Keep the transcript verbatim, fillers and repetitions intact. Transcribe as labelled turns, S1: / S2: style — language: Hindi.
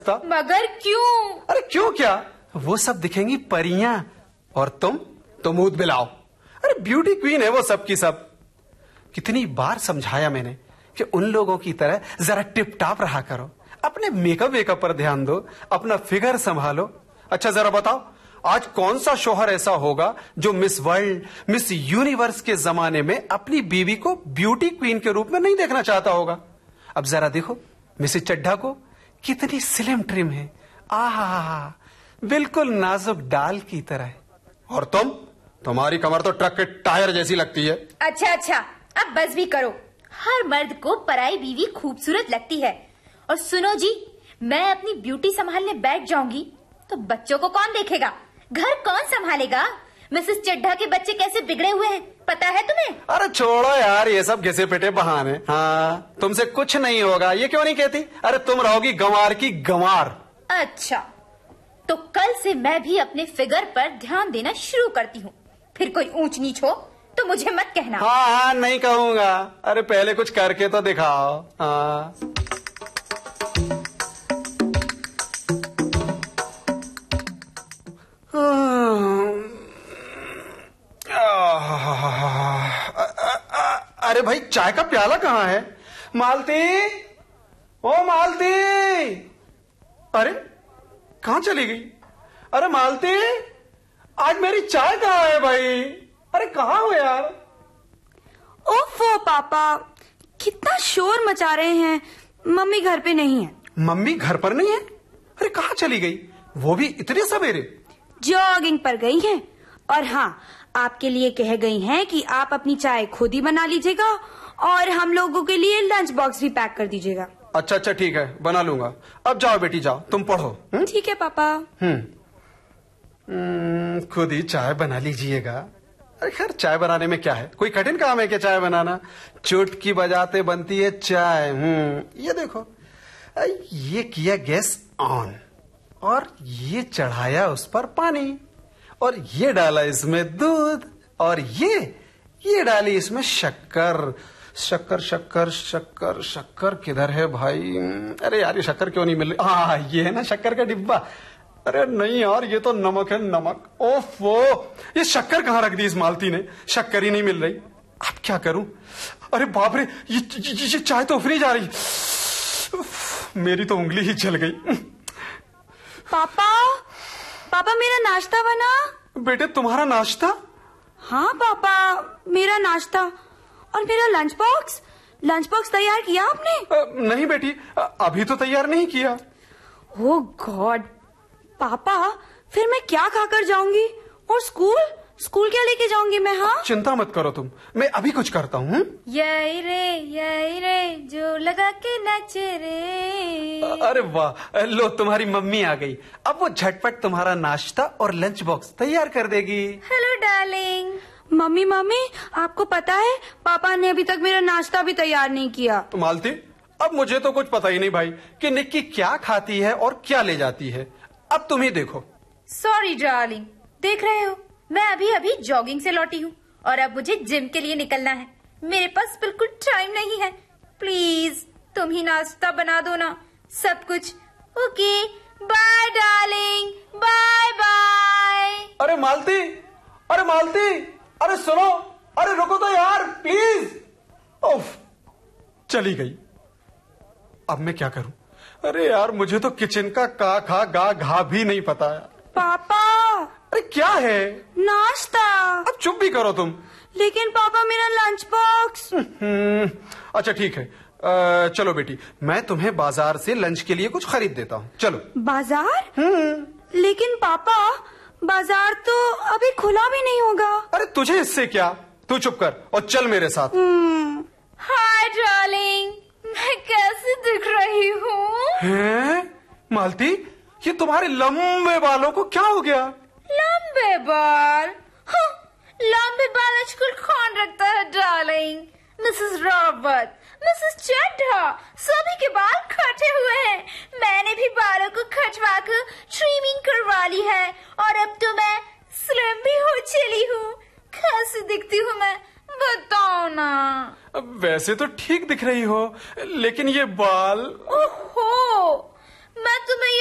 S1: मगर क्यों?
S2: अरे क्यों क्या, वो सब दिखेंगी परियां और तुम तो मुंह बिलाओ। अरे ब्यूटी क्वीन है वो सब की सब। कितनी बार समझाया मैंने कि उन लोगों की तरह जरा टिप टाप रहा करो, अपने मेकअप वेकअप पर ध्यान दो, अपना फिगर संभालो। अच्छा जरा बताओ, आज कौन सा शौहर ऐसा होगा जो मिस वर्ल्ड, मिस यूनिवर्स के जमाने में अपनी बीवी को ब्यूटी क्वीन के रूप में नहीं देखना चाहता होगा? अब जरा देखो मिसेस चड्ढा को, कितनी स्लिम ट्रिम है, आहा बिल्कुल नाजुक डाल की तरह। और तुम, तुम्हारी कमर तो ट्रक के टायर जैसी लगती है।
S1: अच्छा अच्छा, अब बस भी करो। हर मर्द को पराई बीवी खूबसूरत लगती है। और सुनो जी, मैं अपनी ब्यूटी संभालने बैठ जाऊंगी तो बच्चों को कौन देखेगा, घर कौन संभालेगा? मिसेस चड्ढा के बच्चे कैसे बिगड़े हुए हैं पता है तुम्हें?
S2: अरे छोड़ो यार ये सब घिसे पिटे बहाने। हाँ तुमसे कुछ नहीं होगा, ये क्यों नहीं कहती? अरे तुम रहोगी गंवार की गंवार।
S1: अच्छा तो कल से मैं भी अपने फिगर पर ध्यान देना शुरू करती हूँ। फिर कोई ऊंच नीच हो तो मुझे मत कहना।
S2: हाँ हाँ नहीं कहूंगा। अरे पहले कुछ करके तो दिखाओ। हाँ अरे भाई चाय का प्याला कहाँ है? मालती, ओ मालती, अरे कहाँ चली गई? अरे मालती, आज मेरी चाय कहाँ है भाई? अरे कहाँ हो यार?
S3: ओफो पापा, कितना शोर मचा रहे हैं। मम्मी घर पे नहीं है।
S2: मम्मी घर पर नहीं है? अरे कहाँ चली गई, वो भी इतने सवेरे?
S3: जॉगिंग पर गई हैं। और हाँ, आपके लिए कह गई हैं कि आप अपनी चाय खुद ही बना लीजिएगा और हम लोगों के लिए लंच बॉक्स भी पैक कर दीजिएगा।
S2: अच्छा अच्छा ठीक है, बना लूंगा। अब जाओ बेटी जाओ, तुम पढ़ो।
S3: ठीक है पापा।
S2: हम्म खुद ही चाय बना लीजिएगा। अरे खैर चाय बनाने में क्या है, कोई कठिन काम है क्या चाय बनाना? चुटकी बजाते बनती है चाय। हम्म ये देखो, ये किया गैस ऑन और ये चढ़ाया उस पर पानी और ये डाला इसमें दूध और ये ये डाली इसमें शक्कर। शक्कर शक्कर शक्कर शक्कर किधर है भाई? अरे यार ये शक्कर क्यों नहीं मिल रही? हाँ ये है ना शक्कर का डिब्बा। अरे नहीं यार ये तो नमक है, नमक। ओफो, ये शक्कर कहाँ रख दी इस मालती ने? शक्कर ही नहीं मिल रही। अब क्या करूं? अरे बाप रे, ये, ये, ये चाय तो उफरी जा रही। मेरी तो उंगली ही जल गई।
S3: पापा, पापा मेरा नाश्ता बना।
S2: बेटे तुम्हारा नाश्ता?
S3: हाँ पापा, मेरा नाश्ता और मेरा लंच बॉक्स। लंच बॉक्स तैयार किया आपने?
S2: आ, नहीं बेटी, अभी तो तैयार नहीं किया।
S3: ओह गॉड, पापा फिर मैं क्या खाकर जाऊंगी? और स्कूल स्कूल क्या लेके जाऊंगी मैं? हाँ
S2: चिंता मत करो तुम, मैं अभी कुछ करता हूँ।
S1: यही रे यही रे जो लगा के नाचे रे।
S2: अरे वाह, लो तुम्हारी मम्मी आ गई। अब वो झटपट तुम्हारा नाश्ता और लंच बॉक्स तैयार कर देगी।
S1: Hello darling.
S3: मम्मी मम्मी, आपको पता है पापा ने अभी तक मेरा नाश्ता भी तैयार नहीं किया।
S2: मालती, अब मुझे तो कुछ पता ही नहीं भाई कि निक्की क्या खाती है और क्या ले जाती है। अब तुम ही देखो।
S1: सॉरी डार्लिंग, देख रहे हो मैं अभी अभी जॉगिंग से लौटी हूँ और अब मुझे जिम के लिए निकलना है। मेरे पास बिल्कुल टाइम नहीं है। प्लीज तुम ही नाश्ता बना दो ना, सब कुछ। Okay bye darling, bye bye.
S2: अरे मालती, अरे मालती, अरे सुनो, अरे रुको तो यार प्लीज। ओफ, चली गई। अब मैं क्या करूं? अरे यार मुझे तो किचन का का खा गा घा भी नहीं पता है।
S3: पापा,
S2: अरे क्या है?
S3: नाश्ता।
S2: अब चुप भी करो तुम।
S3: लेकिन पापा मेरा लंच बॉक्स।
S2: अच्छा ठीक है, आ, चलो बेटी मैं तुम्हें बाजार से लंच के लिए कुछ खरीद देता हूँ, चलो।
S3: बाजार? लेकिन पापा बाजार तो अभी खुला भी नहीं होगा।
S2: अरे तुझे इससे क्या, तू चुप कर और चल मेरे साथ।
S1: हाय डार्लिंग, मैं कैसे दिख रही हूँ?
S2: हैं? मालती, ये तुम्हारे लंबे बालों को क्या हो गया?
S1: लंबे बाल? हाँ, लंबे बाल आजकल कौन रखता है darling? Mrs Robert, Mrs Chadha, सभी के बाल कटे हुए हैं। मैंने भी बालों को कटवा कर ट्रिमिंग करवा ली है और अब तो मैं स्लिम भी हो चली हूँ। कैसी दिखती हूँ मैं, बताओ ना।
S2: वैसे तो ठीक दिख रही हो, लेकिन ये बाल।
S1: ओहो, मैं तुम्हें